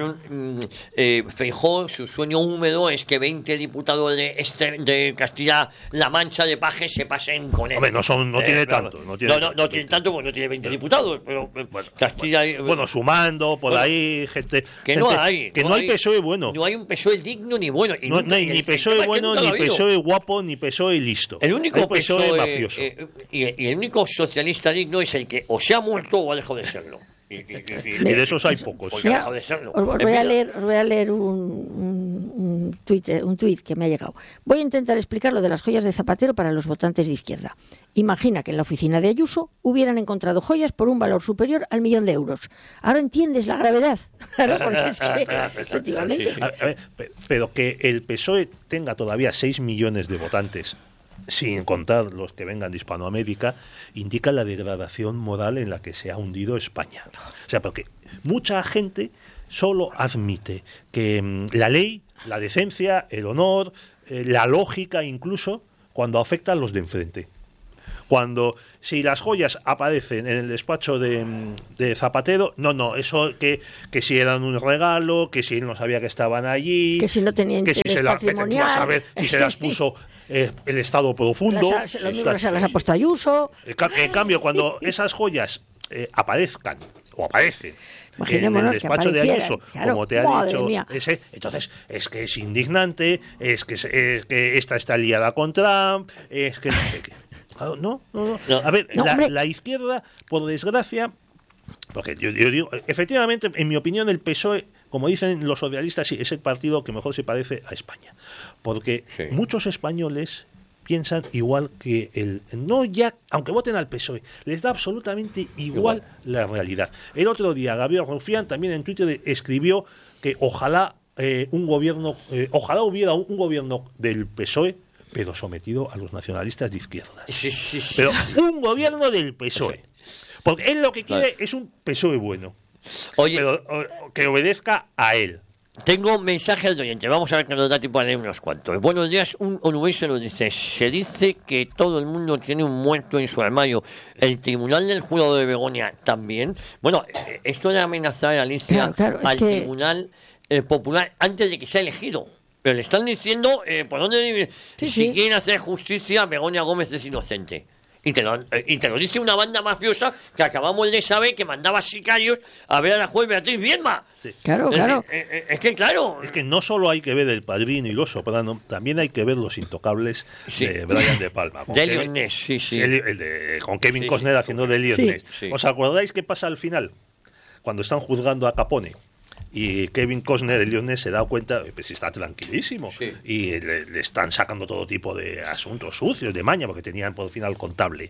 eh, Feijóo, su sueño húmedo es que veinte diputados de, este, de Castilla-La Mancha, de Paje, se pasen con él. Hombre, no, son, no eh, tiene claro, tanto. No tiene no, no, no tiene tanto porque no tiene veinte diputados. Pero bueno, Castilla... Bueno, bueno, sumando, por bueno, ahí, gente... Que gente, no hay. Que no, no hay P S O E bueno. No hay un P S O E digno ni bueno. Y no, nunca, no hay ni P S O E bueno, ni P S O E guapo, ni P S O E listo. El único P S O E mafioso. Eh, y, y el único socialista digno es el que o se ha muerto o ha dejado de serlo. Y, y, y, y de esos hay pocos. Porque Mira, ha dejado de serlo. os, os En voy a fin, leer, os voy a leer un, un, un tuit, un tuit que me ha llegado. Voy a intentar explicar lo de las joyas de Zapatero para los votantes de izquierda. Imagina que en la oficina de Ayuso hubieran encontrado joyas por un valor superior al millón de euros. Ahora entiendes la gravedad. Claro, porque es que, efectivamente. Sí, sí. A ver, pe- pero que el P S O E tenga todavía seis millones de votantes, sin contar los que vengan de Hispanoamérica, indica la degradación moral en la que se ha hundido España. O sea, porque mucha gente solo admite que mm, la ley, la decencia, el honor, eh, la lógica incluso, cuando afecta a los de enfrente. Cuando, si las joyas aparecen en el despacho de, de Zapatero, no, no, eso que, que si eran un regalo, que si él no sabía que estaban allí, Que si no tenían que si interés se las, patrimonial. vas a ver si se las puso eh, el Estado profundo. Las, lo mismo se las ha puesto Ayuso. En ca- en cambio, cuando esas joyas eh, aparezcan o aparecen en Imaginémonos el que despacho de aparecieran, Ayuso, claro, como te ha madre dicho mía. ese, entonces es que es indignante, es que, es, es que esta está liada con Trump, es que no sé qué. Claro, no, no, no. No. A ver, No, la, hombre. la izquierda, por desgracia, porque yo, yo digo, efectivamente, en mi opinión, el P S O E, como dicen los socialistas, sí, es el partido que mejor se parece a España. Porque Sí. muchos españoles piensan igual que el... No ya, aunque voten al P S O E, les da absolutamente igual, Igual. la realidad. El otro día, Gabriel Rufián también en Twitter escribió que ojalá eh, un gobierno, eh, ojalá hubiera un, un gobierno del P S O E, pero sometido a los nacionalistas de izquierdas. Sí, sí, sí. Pero un gobierno del P S O E. Porque él lo que quiere es un P S O E bueno. Oye, Pero o- que obedezca a él. tengo mensajes de oyentes. Vamos a ver que nos da tiempo a leer unos cuantos. Buenos días, un onubense nos dice: se dice que todo el mundo tiene un muerto en su armario. ¿El tribunal del jurado de Begoña también? Bueno, eh, esto de amenazar a Alicia Claro, claro, es al que- tribunal eh, popular antes de que sea elegido. Pero le están diciendo eh, por dónde Sí, si sí. quieren hacer justicia, Begoña Gómez es inocente. Y te, lo, eh, y te lo dice una banda mafiosa que acabamos de saber que mandaba sicarios a ver a la juez Beatriz Viedma. Claro, Es, claro. eh, eh, es que claro. Es que no solo hay que ver El Padrino y Los Soprano, también hay que ver Los Intocables Sí. de Brian De Palma. Con De Kevin- Elliot Ness, sí, sí. el- el de- con Kevin Sí, Costner sí. haciendo de Elliot Sí. Ness. Sí. ¿Os acordáis qué pasa al final? Cuando están juzgando a Capone. Y Kevin Costner, Elliot Ness, se da cuenta, pues está tranquilísimo. Sí. Y le, le están sacando todo tipo de asuntos sucios, de maña, porque tenían por final contable.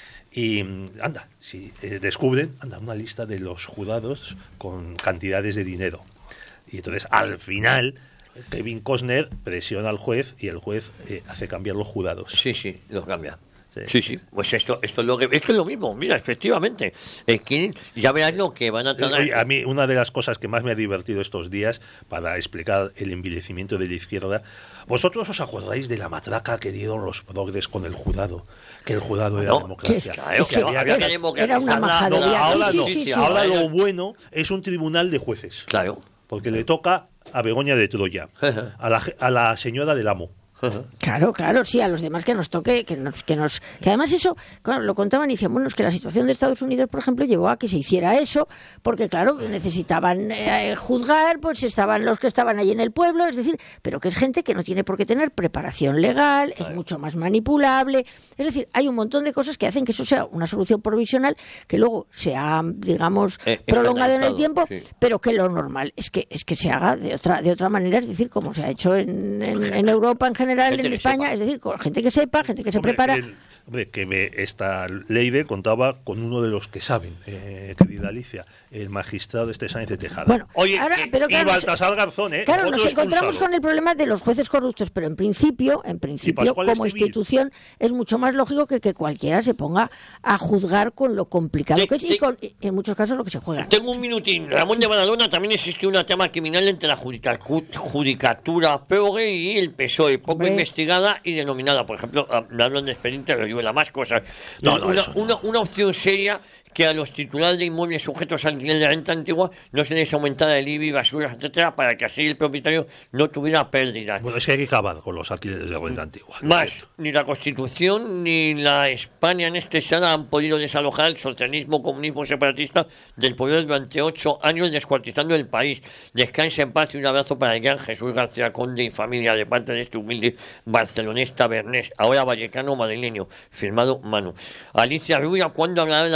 Y mm, anda, si eh, descubren, anda, una lista de los juzgados con cantidades de dinero. Y entonces, al final, Kevin Costner presiona al juez y el juez eh, hace cambiar los jurados. Sí, sí, lo cambia. Sí. Sí, sí, pues esto, esto es lo que esto es lo mismo, mira, efectivamente. Eh, quieren- ya verás lo que van a tardar. Oye, a mí una de las cosas que más me ha divertido estos días para explicar el envilecimiento de la izquierda, vosotros os acordáis de la matraca que dieron los progres con el jurado, que el jurado era No, democracia. claro, Es que claro, había había que- que era democratizar una la- majadería. la- ahora Sí, no, sí, sí, sí. ahora lo bueno es un tribunal de jueces, Claro. porque le toca a Begoña de Troya, a la, je- a la señora del amo. Claro, claro, sí, a los demás que nos toque, que nos, que nos, que además eso, claro, lo contaban y decían, bueno, es que la situación de Estados Unidos, por ejemplo, llevó a que se hiciera eso, porque claro, necesitaban eh, juzgar, pues estaban los que estaban ahí en el pueblo, es decir, pero que es gente que no tiene por qué tener preparación legal, es mucho más manipulable, es decir, hay un montón de cosas que hacen que eso sea una solución provisional que luego sea, digamos, Eh, prolongada en el estandarizado, tiempo, sí. pero que lo normal es que es que se haga de otra de otra manera, es decir, como se ha hecho en, en, en Europa en general, Gente en que España, sepa. es decir, con gente que sepa, gente que se Hombre, prepara. el- hombre, que me- esta Leire contaba con uno de los que saben, eh, querida Alicia, el magistrado este Sáenz de Tejada. Bueno, Oye, ahora, que- pero y claro, nos- Baltasar Garzón, ¿eh? claro, Otro nos encontramos expulsado. con el problema de los jueces corruptos, pero en principio, en principio, Pascual como Estivill. institución, es mucho más lógico que, que cualquiera se ponga a juzgar con lo complicado Sí, que es sí. y con, y en muchos casos, lo que se juega. Tengo un minutín. Ramón de Badalona, también existe una tema criminal entre la judica- ju- judicatura progre y el P S O E, poco Hombre. investigada y denominada. Por ejemplo, ah, me hablan de expediente, pero digo la más cosas. No, no, una, eso no. una, una opción seria que a los titulares de inmuebles sujetos al alquiler de renta antigua no se les aumentara el I B I, basuras, etcétera, para que así el propietario no tuviera pérdidas. Bueno, es que hay que acabar con los alquileres de renta antigua. lo Más, siento. ni la Constitución ni la España en este sala han podido desalojar el socialismo, comunismo separatista del poder durante ocho años, descuartizando el país. Descanse en paz y un abrazo para el gran Jesús García Conde y familia de parte de este humilde barcelonista Bernés, ahora vallecano madrileño, firmado Manu. Alicia Rubia, ¿cuándo hablará de la vacunación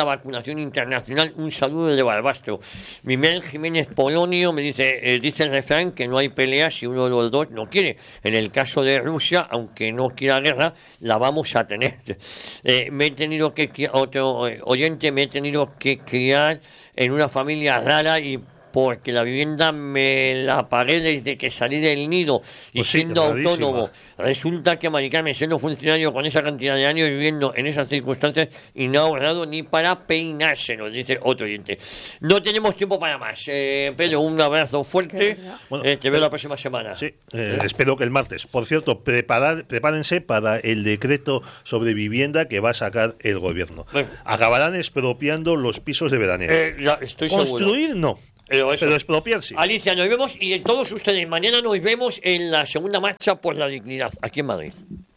Federación Internacional. Un saludo de Barbastro. Miguel Jiménez Polonio me dice, eh, dice el refrán que no hay pelea si uno de los dos no quiere. En el caso de Rusia, aunque no quiera guerra, la vamos a tener. Eh, me he tenido que, otro eh, oyente, me he tenido que criar en una familia rara y porque la vivienda me la pagué desde que salí del nido y pues sí, siendo rarísima. autónomo. Resulta que Mari Carmen, siendo funcionario con esa cantidad de años viviendo en esas circunstancias y no ha ahorrado ni para peinarse, nos dice otro oyente. No tenemos tiempo para más. Eh, Pedro, un abrazo fuerte. Bueno, eh, te veo la próxima semana. Sí, eh, espero que el martes. Por cierto, preparar, prepárense para el decreto sobre vivienda que va a sacar el gobierno. Bueno. Acabarán expropiando los pisos de veraneo. Eh, la, estoy Construir seguro. no. Pero, eso. Pero expropiar sí. Alicia, nos vemos y todos ustedes mañana nos vemos en la segunda marcha por la dignidad aquí en Madrid.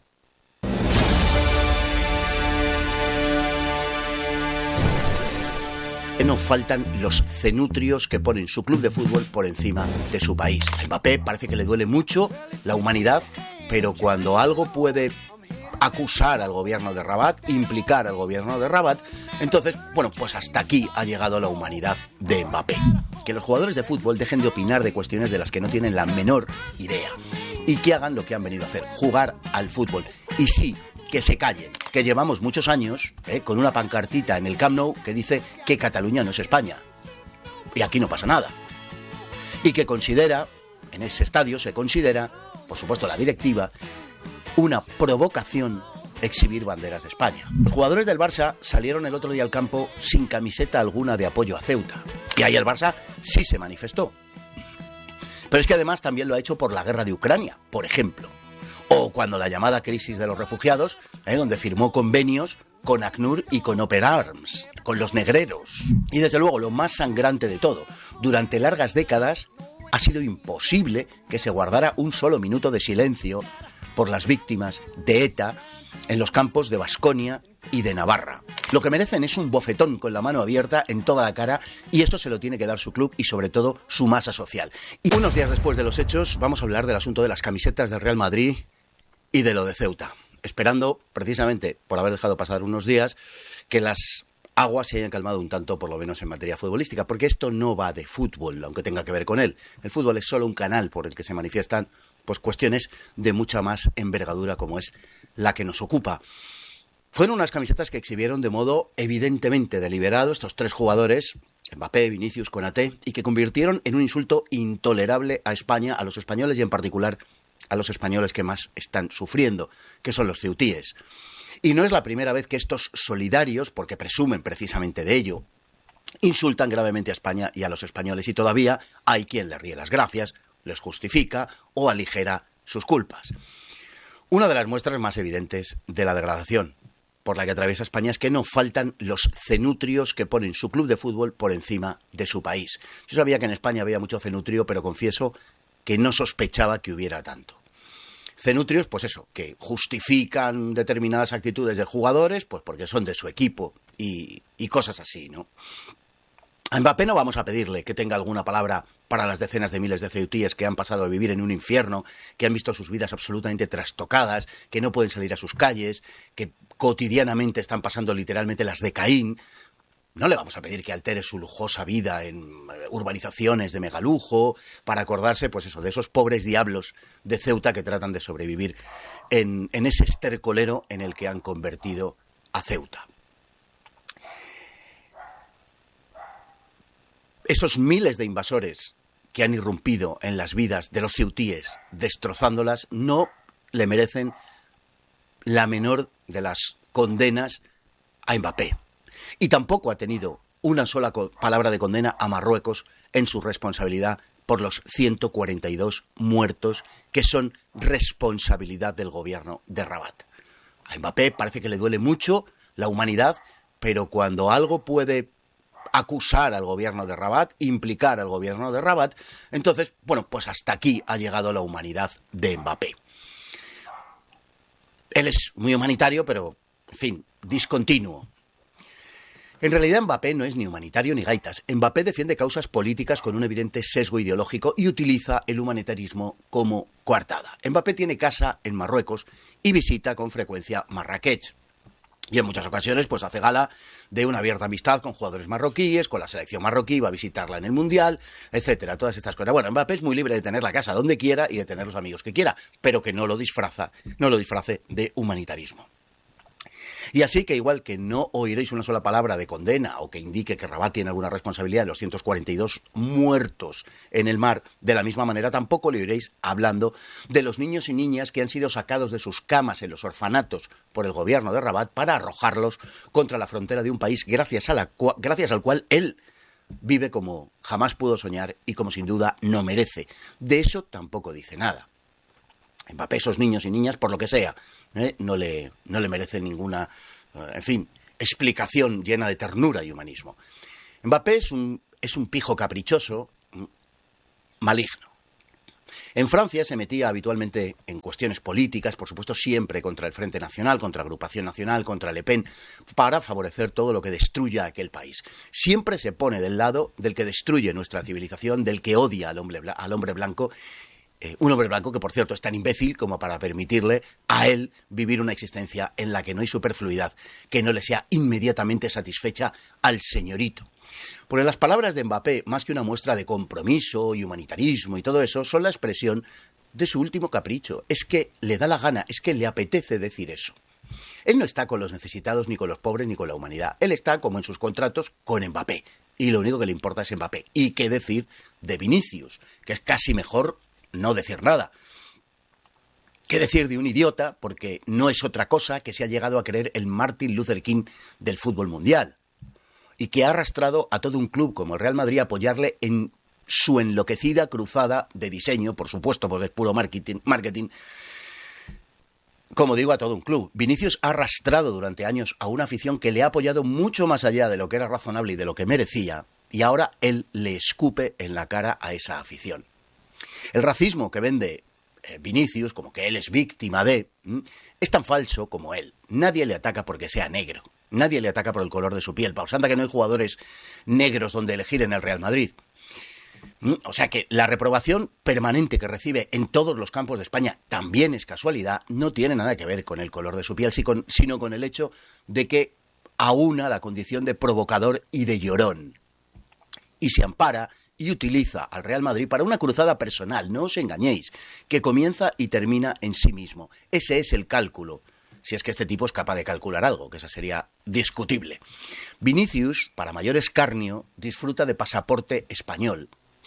No faltan los cenutrios que ponen su club de fútbol por encima de su país. A Mbappé parece que le duele mucho la humanidad, pero cuando algo puede acusar al gobierno de Rabat, implicar al gobierno de Rabat, entonces, bueno, pues hasta aquí ha llegado la humanidad de Mbappé. Que los jugadores de fútbol dejen de opinar de cuestiones de las que no tienen la menor idea y que hagan lo que han venido a hacer, jugar al fútbol. Y sí, que se callen, que llevamos muchos años eh, con una pancartita en el Camp Nou que dice que Cataluña no es España. Y aquí no pasa nada. Y que considera, en ese estadio se considera, por supuesto la directiva, una provocación exhibir banderas de España. Los jugadores del Barça salieron el otro día al campo sin camiseta alguna de apoyo a Ceuta. Y ahí el Barça sí se manifestó. Pero es que además también lo ha hecho por la guerra de Ucrania, por ejemplo. O cuando la llamada crisis de los refugiados, eh, donde firmó convenios con ACNUR y con Open Arms, con los negreros. Y desde luego lo más sangrante de todo, durante largas décadas ha sido imposible que se guardara un solo minuto de silencio por las víctimas de ETA en los campos de Baskonia y de Navarra. Lo que merecen es un bofetón con la mano abierta en toda la cara y eso se lo tiene que dar su club y sobre todo su masa social. Y unos días después de los hechos vamos a hablar del asunto de las camisetas del Real Madrid y de lo de Ceuta, esperando precisamente por haber dejado pasar unos días que las aguas se hayan calmado un tanto, por lo menos en materia futbolística, porque esto no va de fútbol, aunque tenga que ver con él. El fútbol es solo un canal por el que se manifiestan pues cuestiones de mucha más envergadura como es la que nos ocupa. Fueron unas camisetas que exhibieron de modo evidentemente deliberado estos tres jugadores, Mbappé, Vinicius, Konaté, y que convirtieron en un insulto intolerable a España, a los españoles y en particular a los españoles que más están sufriendo, que son los ceutíes. Y no es la primera vez que estos solidarios, porque presumen precisamente de ello, insultan gravemente a España y a los españoles, y todavía hay quien les ríe las gracias, les justifica o aligera sus culpas. Una de las muestras más evidentes de la degradación por la que atraviesa España es que no faltan los cenutrios que ponen su club de fútbol por encima de su país. Yo sabía que en España había mucho cenutrio, pero confieso que no sospechaba que hubiera tanto. Cenutrios, pues eso, que justifican determinadas actitudes de jugadores, pues porque son de su equipo y, y cosas así, ¿no? A Mbappé no vamos a pedirle que tenga alguna palabra para las decenas de miles de ceutíes que han pasado a vivir en un infierno, que han visto sus vidas absolutamente trastocadas, que no pueden salir a sus calles, que cotidianamente están pasando literalmente las de Caín. No le vamos a pedir que altere su lujosa vida en urbanizaciones de megalujo para acordarse, pues eso, de esos pobres diablos de Ceuta que tratan de sobrevivir en, en ese estercolero en el que han convertido a Ceuta. Esos miles de invasores que han irrumpido en las vidas de los ceutíes, destrozándolas, no le merecen la menor de las condenas a Mbappé. Y tampoco ha tenido una sola palabra de condena a Marruecos en su responsabilidad por los ciento cuarenta y dos muertos que son responsabilidad del gobierno de Rabat. A Mbappé parece que le duele mucho la humanidad, pero cuando algo puede acusar al gobierno de Rabat, implicar al gobierno de Rabat, entonces, bueno, pues hasta aquí ha llegado la humanidad de Mbappé. Él es muy humanitario, pero, en fin, discontinuo. En realidad Mbappé no es ni humanitario ni gaitas. Mbappé defiende causas políticas con un evidente sesgo ideológico y utiliza el humanitarismo como coartada. Mbappé tiene casa en Marruecos y visita con frecuencia Marrakech. Y en muchas ocasiones pues hace gala de una abierta amistad con jugadores marroquíes, con la selección marroquí, va a visitarla en el Mundial, etcétera, todas estas cosas. Bueno, Mbappé es muy libre de tener la casa donde quiera y de tener los amigos que quiera, pero que no lo disfraza, no lo disfrace de humanitarismo. Y así que igual que no oiréis una sola palabra de condena o que indique que Rabat tiene alguna responsabilidad de los ciento cuarenta y dos muertos en el mar, de la misma manera tampoco le oiréis hablando de los niños y niñas que han sido sacados de sus camas en los orfanatos por el gobierno de Rabat para arrojarlos contra la frontera de un país gracias, a la cua- gracias al cual él vive como jamás pudo soñar y como sin duda no merece. De eso tampoco dice nada. Mbappé, esos niños y niñas, por lo que sea, ¿eh? no le, no le merecen ninguna, eh, en fin, explicación llena de ternura y humanismo. Mbappé es un, es un pijo caprichoso, maligno. En Francia se metía habitualmente en cuestiones políticas, por supuesto siempre contra el Frente Nacional, contra Agrupación Nacional, contra Le Pen, para favorecer todo lo que destruya aquel país. Siempre se pone del lado del que destruye nuestra civilización, del que odia al hombre, al hombre blanco. Eh, un hombre blanco que, por cierto, es tan imbécil como para permitirle a él vivir una existencia en la que no hay superfluidad, que no le sea inmediatamente satisfecha al señorito. Porque las palabras de Mbappé, más que una muestra de compromiso y humanitarismo y todo eso, son la expresión de su último capricho. Es que le da la gana, es que le apetece decir eso. Él no está con los necesitados, ni con los pobres, ni con la humanidad. Él está, como en sus contratos, con Mbappé. Y lo único que le importa es Mbappé. Y qué decir de Vinicius, que es casi mejor no decir nada. ¿Qué decir de un idiota? Porque no es otra cosa que se ha llegado a creer el Martin Luther King del fútbol mundial y que ha arrastrado a todo un club como el Real Madrid a apoyarle en su enloquecida cruzada de diseño, por supuesto, porque es puro marketing, marketing. Como digo, a todo un club. Vinicius ha arrastrado durante años a una afición que le ha apoyado mucho más allá de lo que era razonable y de lo que merecía, y ahora él le escupe en la cara a esa afición. El racismo que vende eh, Vinicius, como que él es víctima de, ¿m? es tan falso como él. Nadie le ataca porque sea negro. Nadie le ataca por el color de su piel. Paus, anda que no hay jugadores negros donde elegir en el Real Madrid. ¿M? O sea que la reprobación permanente que recibe en todos los campos de España, también es casualidad, no tiene nada que ver con el color de su piel, sino con el hecho de que aúna la condición de provocador y de llorón. Y se ampara y utiliza al Real Madrid para una cruzada personal, no os engañéis, que comienza y termina en sí mismo. Ese es el cálculo, si es que este tipo es capaz de calcular algo, que esa sería discutible. Vinicius, para mayor escarnio, disfruta de pasaporte español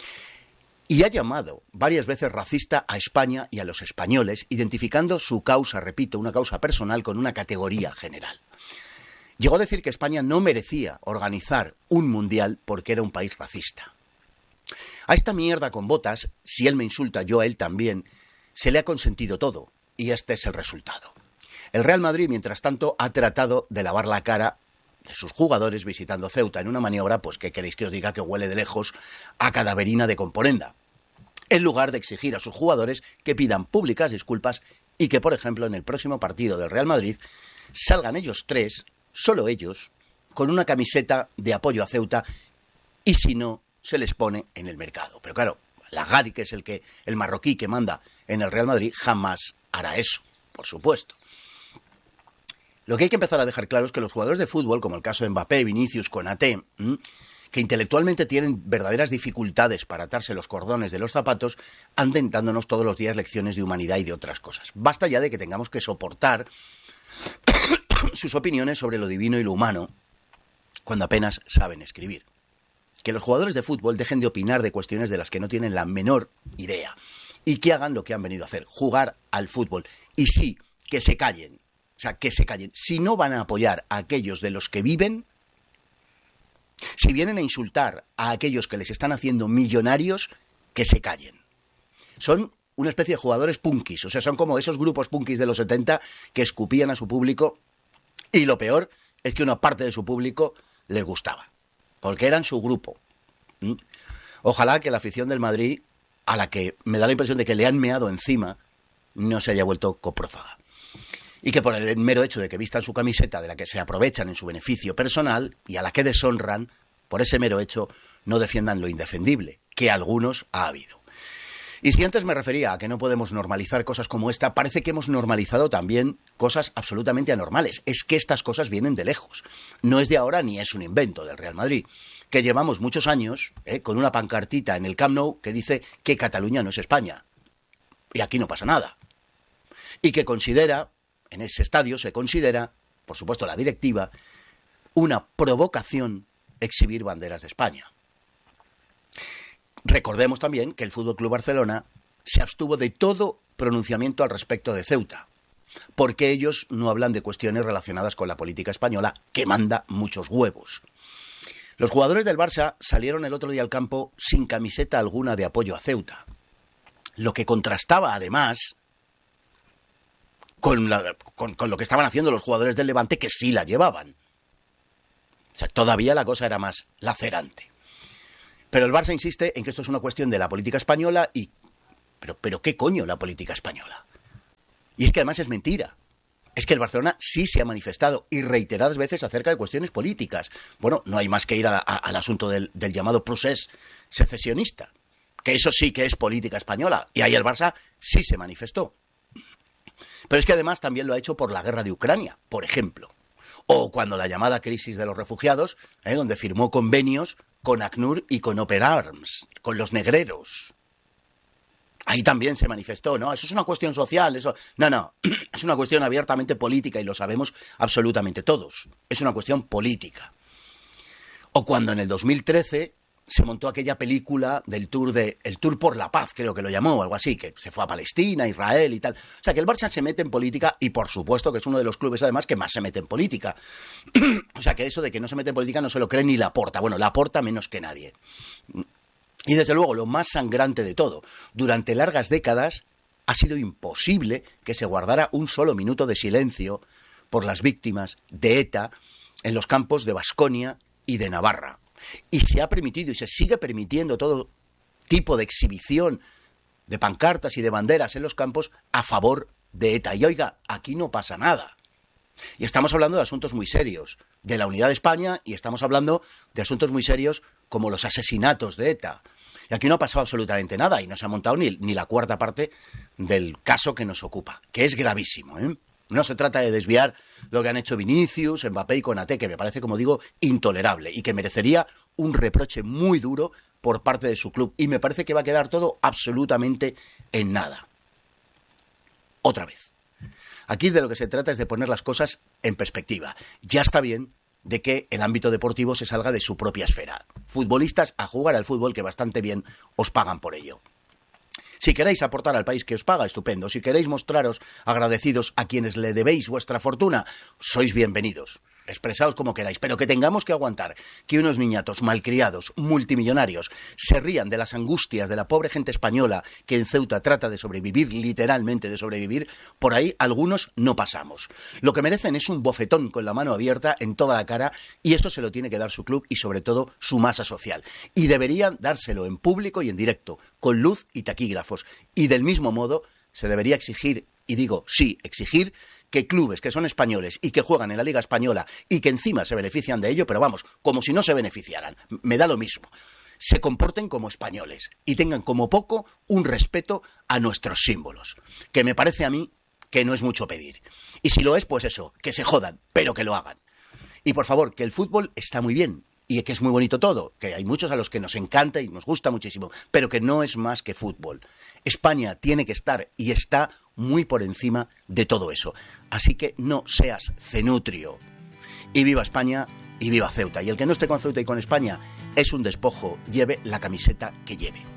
y ha llamado varias veces racista a España y a los españoles, identificando su causa, repito, una causa personal con una categoría general. Llegó a decir que España no merecía organizar un mundial porque era un país racista. A esta mierda con botas, si él me insulta, yo a él también, se le ha consentido todo, y este es el resultado. El Real Madrid, mientras tanto, ha tratado de lavar la cara de sus jugadores visitando Ceuta en una maniobra, pues que queréis que os diga, que huele de lejos a cadaverina de componenda, en lugar de exigir a sus jugadores que pidan públicas disculpas y que, por ejemplo, en el próximo partido del Real Madrid salgan ellos tres, solo ellos, con una camiseta de apoyo a Ceuta, y si no, se les pone en el mercado. Pero claro, Laghari, que es el que el marroquí que manda en el Real Madrid, jamás hará eso, por supuesto. Lo que hay que empezar a dejar claro es que los jugadores de fútbol, como el caso de Mbappé, Vinicius, Konaté, ¿m? que intelectualmente tienen verdaderas dificultades para atarse los cordones de los zapatos, anden dándonos todos los días lecciones de humanidad y de otras cosas. Basta ya de que tengamos que soportar sus opiniones sobre lo divino y lo humano cuando apenas saben escribir. Que los jugadores de fútbol dejen de opinar de cuestiones de las que no tienen la menor idea y que hagan lo que han venido a hacer, jugar al fútbol. Y sí, que se callen, o sea, que se callen. Si no van a apoyar a aquellos de los que viven, si vienen a insultar a aquellos que les están haciendo millonarios, que se callen. Son una especie de jugadores punkis, o sea, son como esos grupos punkis de los setenta que escupían a su público, y lo peor es que una parte de su público les gustaba, porque eran su grupo. ¿Mm? Ojalá que la afición del Madrid, a la que me da la impresión de que le han meado encima, no se haya vuelto coprófaga. Y que por el mero hecho de que vistan su camiseta, de la que se aprovechan en su beneficio personal y a la que deshonran, por ese mero hecho no defiendan lo indefendible, que algunos ha habido. Y si antes me refería a que no podemos normalizar cosas como esta, parece que hemos normalizado también cosas absolutamente anormales. Es que estas cosas vienen de lejos. No es de ahora ni es un invento del Real Madrid. Que llevamos muchos años eh, con una pancartita en el Camp Nou que dice que Cataluña no es España. Y aquí no pasa nada. Y que considera, en ese estadio se considera, por supuesto la directiva, una provocación exhibir banderas de España. Recordemos también que el F C Barcelona se abstuvo de todo pronunciamiento al respecto de Ceuta, porque ellos no hablan de cuestiones relacionadas con la política española, que manda muchos huevos. Los jugadores del Barça salieron el otro día al campo sin camiseta alguna de apoyo a Ceuta, lo que contrastaba además con, la, con, con lo que estaban haciendo los jugadores del Levante, que sí la llevaban. O sea, todavía la cosa era más lacerante. Pero el Barça insiste en que esto es una cuestión de la política española y... Pero, pero ¿qué coño la política española? Y es que además es mentira. Es que el Barcelona sí se ha manifestado y reiteradas veces acerca de cuestiones políticas. Bueno, no hay más que ir a, a, al asunto del, del llamado procés secesionista, que eso sí que es política española. Y ahí el Barça sí se manifestó. Pero es que además también lo ha hecho por la guerra de Ucrania, por ejemplo. O cuando la llamada crisis de los refugiados, ¿eh? donde firmó convenios con ACNUR y con Open Arms, con los negreros. Ahí también se manifestó, ¿no? Eso es una cuestión social, eso... No, no, es una cuestión abiertamente política y lo sabemos absolutamente todos. Es una cuestión política. O cuando en el dos mil trece se montó aquella película del tour de... El Tour por la Paz, creo que lo llamó, algo así, que se fue a Palestina, Israel y tal. O sea, que el Barça se mete en política y, por supuesto, que es uno de los clubes, además, que más se mete en política. O sea, que eso de que no se mete en política no se lo cree ni Laporta. Bueno, Laporta menos que nadie. Y, desde luego, lo más sangrante de todo, durante largas décadas ha sido imposible que se guardara un solo minuto de silencio por las víctimas de ETA en los campos de Baskonia y de Navarra. Y se ha permitido y se sigue permitiendo todo tipo de exhibición de pancartas y de banderas en los campos a favor de ETA. Y oiga, aquí no pasa nada. Y estamos hablando de asuntos muy serios, de la unidad de España, y estamos hablando de asuntos muy serios como los asesinatos de ETA. Y aquí no ha pasado absolutamente nada y no se ha montado ni, ni la cuarta parte del caso que nos ocupa, que es gravísimo, ¿eh? No se trata de desviar lo que han hecho Vinicius, Mbappé y Konaté, que me parece, como digo, intolerable y que merecería un reproche muy duro por parte de su club. Y me parece que va a quedar todo absolutamente en nada. Otra vez. Aquí de lo que se trata es de poner las cosas en perspectiva. Ya está bien de que el ámbito deportivo se salga de su propia esfera. Futbolistas a jugar al fútbol, que bastante bien os pagan por ello. Si queréis aportar al país que os paga, estupendo. Si queréis mostraros agradecidos a quienes le debéis vuestra fortuna, sois bienvenidos. Expresaos como queráis, pero que tengamos que aguantar que unos niñatos malcriados, multimillonarios, se rían de las angustias de la pobre gente española que en Ceuta trata de sobrevivir, literalmente de sobrevivir, por ahí algunos no pasamos. Lo que merecen es un bofetón con la mano abierta en toda la cara, y eso se lo tiene que dar su club y sobre todo su masa social. Y deberían dárselo en público y en directo, con luz y taquígrafos. Y del mismo modo se debería exigir, y digo sí, exigir, que clubes que son españoles y que juegan en la Liga Española y que encima se benefician de ello, pero vamos, como si no se beneficiaran, me da lo mismo, se comporten como españoles y tengan como poco un respeto a nuestros símbolos, que me parece a mí que no es mucho pedir. Y si lo es, pues eso, que se jodan, pero que lo hagan. Y por favor, que el fútbol está muy bien y que es muy bonito todo, que hay muchos a los que nos encanta y nos gusta muchísimo, pero que no es más que fútbol. España tiene que estar y está muy por encima de todo eso. Así que no seas cenutrio. Y viva España y viva Ceuta. Y el que no esté con Ceuta y con España es un despojo, lleve la camiseta que lleve.